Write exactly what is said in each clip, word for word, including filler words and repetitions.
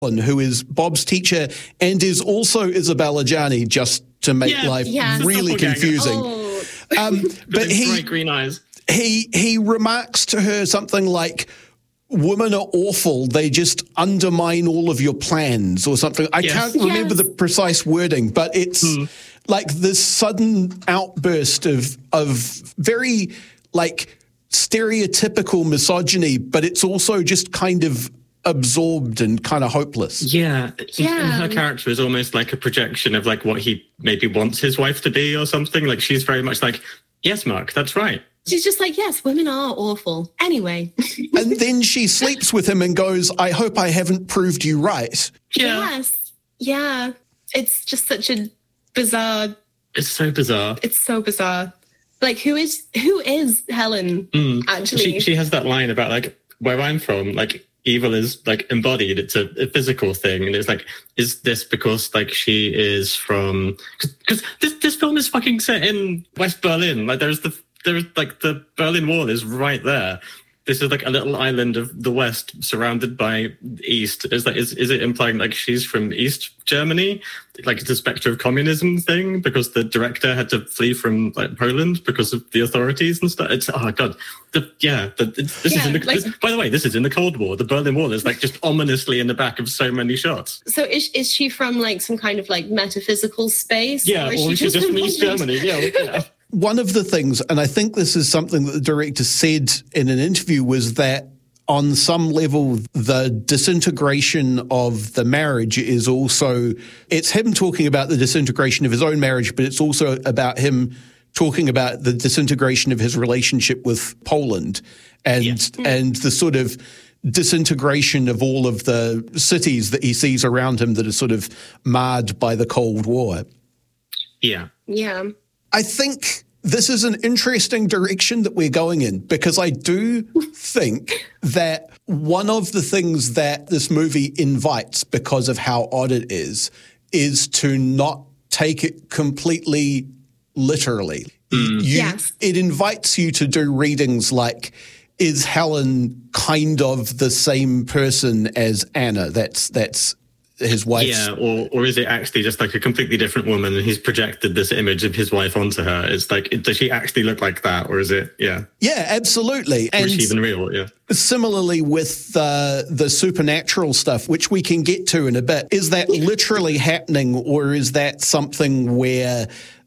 who is Bob's teacher and is also Isabella Gianni, just to make yeah, life yeah. really confusing. Oh. Um, but he, bright green eyes. he he remarks to her something like, "Women are awful. They just undermine all of your plans," or something. I yes. can't remember yes. the precise wording, but it's hmm. like this sudden outburst of of very like stereotypical misogyny, but it's also just kind of absorbed and kind of hopeless. Yeah. yeah. And her character is almost like a projection of like what he maybe wants his wife to be or something. Like she's very much like, yes, Mark, that's right. She's just like, yes, women are awful. Anyway. And then she sleeps with him and goes, "I hope I haven't proved you right." Yeah. Yes. Yeah. It's just such a bizarre. It's so bizarre. It's so bizarre. Like, who is who is Helen, mm. actually? She, she has that line about, like, where I'm from, like, evil is, like, embodied. It's a, a physical thing. And it's like, is this because, like, she is from... Because this, this film is fucking set in West Berlin. Like, there's the... There's, like, the Berlin Wall is right there. This is like a little island of the West surrounded by the East. Is that is is it implying like she's from East Germany, like it's a spectre of communism thing because the director had to flee from like Poland because of the authorities and stuff? It's oh god, the, yeah. The, this yeah, is in the, like, this, by the way, this is in the Cold War. The Berlin Wall is like just ominously in the back of so many shots. So is is she from like some kind of like metaphysical space? Yeah, or, or is is she just from East Germany? Yeah. yeah. One of the things, and I think this is something that the director said in an interview, was that on some level, the disintegration of the marriage is also, it's him talking about the disintegration of his own marriage, but it's also about him talking about the disintegration of his relationship with Poland and yes. and the sort of disintegration of all of the cities that he sees around him that are sort of marred by the Cold War. Yeah. Yeah. I think this is an interesting direction that we're going in because I do think that one of the things that this movie invites, because of how odd it is, is to not take it completely literally. Mm. You, yes. It invites you to do readings like, is Helen kind of the same person as Anna? That's that's his wife. Yeah, or or is it actually just like a completely different woman and he's projected this image of his wife onto her? It's like, does she actually look like that? Or is it, yeah. Yeah, absolutely. Or is she even real? Yeah. Similarly with uh, the supernatural stuff, which we can get to in a bit, is that literally happening or is that something where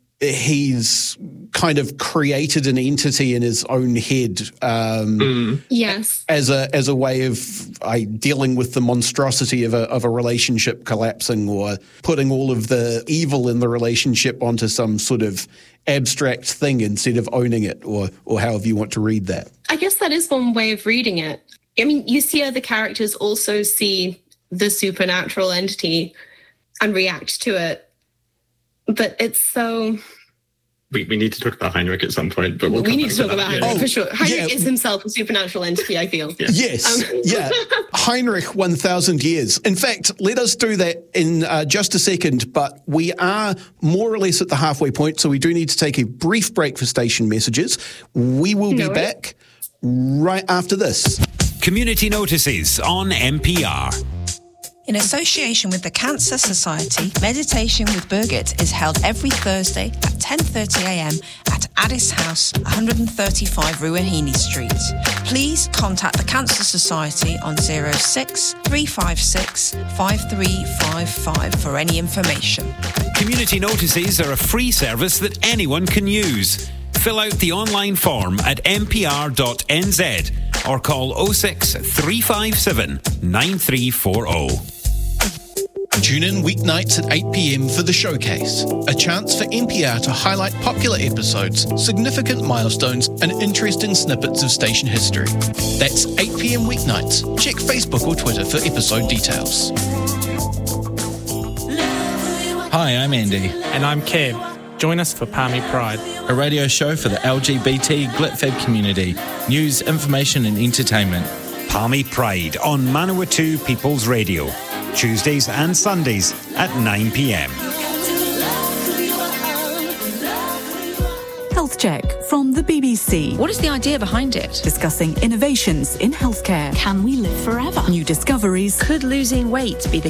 he's kind of created an entity in his own head um, mm. yes. as a as a way of uh, dealing with the monstrosity of a, of a relationship collapsing or putting all of the evil in the relationship onto some sort of abstract thing instead of owning it, or or however you want to read that. I guess that is one way of reading it. I mean, you see other characters also see the supernatural entity and react to it. But it's so... We, we need to talk about Heinrich at some point. But we'll we need to talk about Heinrich, oh, for sure. Heinrich yeah. is himself a supernatural entity, I feel. Yeah. Yes, Um. yeah. Heinrich, one thousand years. In fact, let us do that in uh, just a second, but we are more or less at the halfway point, so we do need to take a brief break for station messages. We will be no back right after this. Community notices on N P R. In association with the Cancer Society, Meditation with Birgit is held every Thursday at ten thirty a m at Addis House, one thirty-five Ruahine Street. Please contact the Cancer Society on zero six three five six five three five five for any information. Community notices are a free service that anyone can use. Fill out the online form at n p r dot n z or call oh six three five seven nine three four oh. Tune in weeknights at eight p m for The Showcase, a chance for N P R to highlight popular episodes, significant milestones, and interesting snippets of station history. That's eight p m weeknights. Check Facebook or Twitter for episode details. Hi, I'm Andy. And I'm Kev. Join us for Palmy Pride, a radio show for the L G B T GlitFab community. News, information and entertainment. Palmy Pride on Manawatu People's Radio. Tuesdays and Sundays at nine p m. Health Check from the B B C. What is the idea behind it? Discussing innovations in healthcare. Can we live forever? New discoveries. Could losing weight be the